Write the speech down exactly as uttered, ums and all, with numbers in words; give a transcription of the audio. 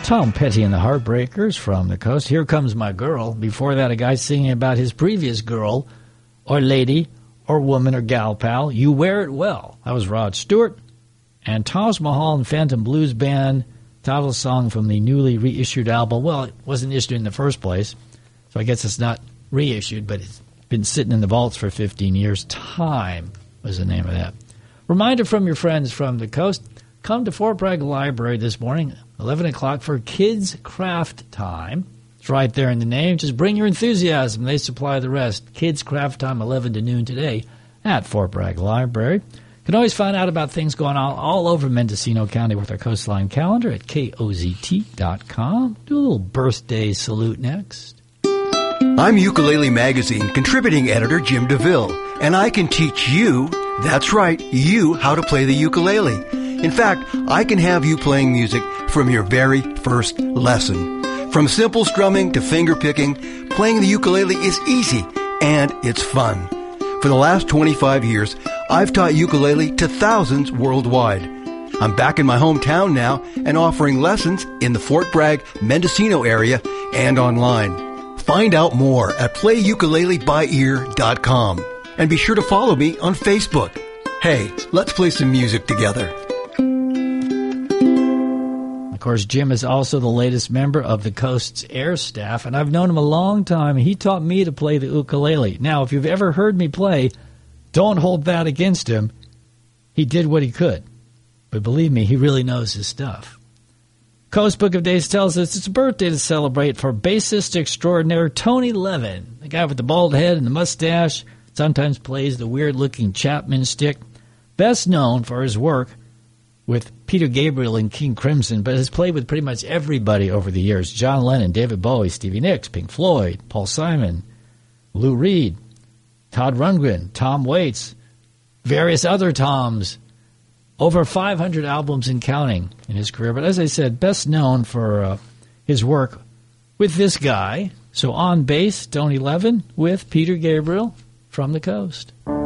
Tom Petty and the Heartbreakers from the Coast. Here Comes My Girl. Before that, a guy singing about his previous girl or lady or woman or gal pal. You Wear It Well. That was Rod Stewart. And Taj Mahal and Phantom Blues Band, title song from the newly reissued album. Well, it wasn't issued in the first place, so I guess it's not reissued, but it's been sitting in the vaults for fifteen years. Time was the name of that. Reminder from your friends from the Coast, come to Fort Bragg Library this morning, eleven o'clock, for Kids Craft Time. It's right there in the name. Just bring your enthusiasm. They supply the rest. Kids Craft Time, eleven to noon today at Fort Bragg Library. You can always find out about things going on all over Mendocino County with our Coastline calendar at K O Z T dot com. Do a little birthday salute next. I'm Ukulele Magazine contributing editor Jim DeVille, and I can teach you, that's right, you, how to play the ukulele. In fact, I can have you playing music from your very first lesson. From simple strumming to finger picking, playing the ukulele is easy and it's fun. For the last twenty-five years, I've taught ukulele to thousands worldwide. I'm back in my hometown now and offering lessons in the Fort Bragg, Mendocino area and online. Find out more at play ukulele by ear dot com. And be sure to follow me on Facebook. Hey, let's play some music together. Of course, Jim is also the latest member of the Coast's air staff, and I've known him a long time. He taught me to play the ukulele. Now, if you've ever heard me play, don't hold that against him. He did what he could. But believe me, he really knows his stuff. Coast Book of Days tells us it's a birthday to celebrate for bassist extraordinaire Tony Levin, the guy with the bald head and the mustache, sometimes plays the weird-looking Chapman stick, best known for his work with Peter Gabriel and King Crimson, but has played with pretty much everybody over the years. John Lennon, David Bowie, Stevie Nicks, Pink Floyd, Paul Simon, Lou Reed, Todd Rundgren, Tom Waits, various other Toms. Over five hundred albums and counting in his career. But as I said, best known for uh, his work with this guy. So on bass, Tony Levin with Peter Gabriel from the Coast.